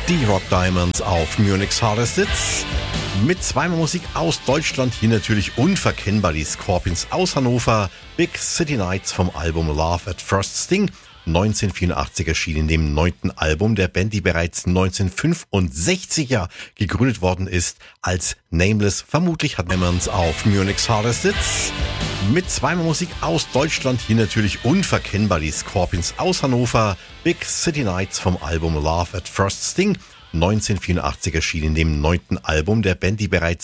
Die Rock Diamonds auf Munich's Hardest Hits. Mit zweimal Musik aus Deutschland, hier natürlich unverkennbar die Scorpions aus Hannover. Big City Nights vom Album Love at First Sting. 1984 erschien in dem 9. Album der Band, die bereits 1965 gegründet worden ist als Nameless. Vermutlich hat Diamonds auf Munich's Hardest Hits. Mit zweimal Musik aus Deutschland, hier natürlich unverkennbar die Scorpions aus Hannover. Big City Nights vom Album Love at First Sting. 1984 erschien in dem 9. Album der Band, die bereits